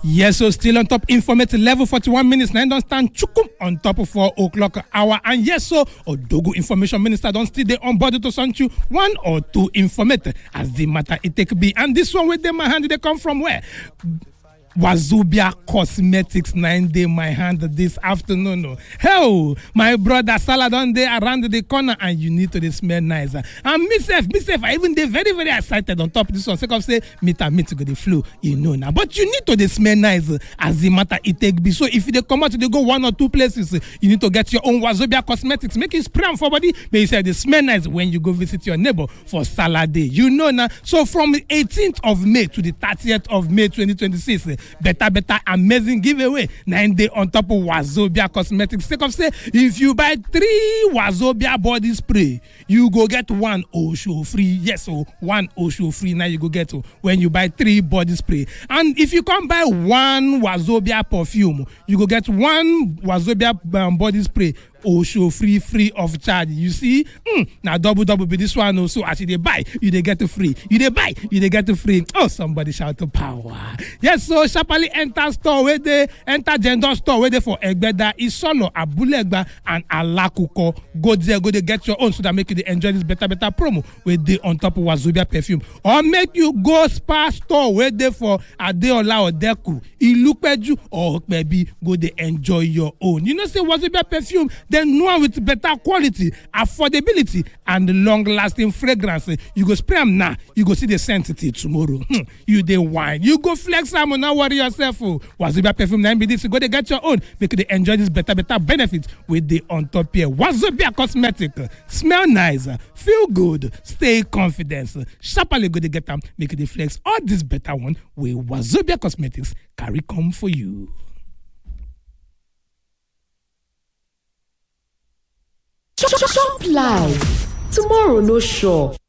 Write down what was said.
Yes, so still on top informative level 41 minutes. Now don't stand chukum on top of 4 o'clock hour. And yes, so Odogu Information Minister don't still they on board to send you 1 or 2 informate as the matter it take be. And this one with them my hand they come from where? Wazobia Cosmetics 9 day my hand this afternoon. Hell, my brother salad on there around the corner and you need to smell nice. And myself, I even they very, very excited on top of this one. Second say meet to go the flow, you know now. But you need to smell nice as the matter it take be. So if they come out, they go 1 or 2 places, you need to get your own Wazobia Cosmetics. Make it spray on for body. But you say they smell nice when you go visit your neighbor for salad day. You know now. So from 18th of May to the 30th of May 2026. Better, amazing giveaway. 9 day on top of Wazobia Cosmetics. Take off say if you buy 3 Wazobia body spray, you go get 1 Osho free. Yes, so 1 Osho free. Now you go get when you buy 3 body spray. And if you come buy 1 Wazobia perfume, you go get 1 Wazobia body spray. Osho free of charge. You see, now double be this one also. As they buy, you they get it free. You they buy, you they get it free. Oh, somebody shout to power. Yes, so sharply enter store where they enter gender store where they for Egbeda, Isolo, Abulegba, and Alakuko. Go there, go they get your own so that make you enjoy this better promo where they on top of Wazobia perfume. Or make you go spa store where they for Adeola or Deku, Ilupeju or maybe go they enjoy your own. You know, say Wazobia perfume. Then one with better quality, affordability, and long-lasting fragrance. You go spray them now, you go see the scent tomorrow. You dey wine, you go flex them, now worry yourself. Wazobia perfume 9 minutes, you go they get your own. Make they enjoy this better benefits with the on top here. Wazobia Cosmetic, smell nice, feel good, stay confident. Sharply go they get them, make they flex all this better one with Wazobia Cosmetics carry come for you. Shop live. Tomorrow no sure.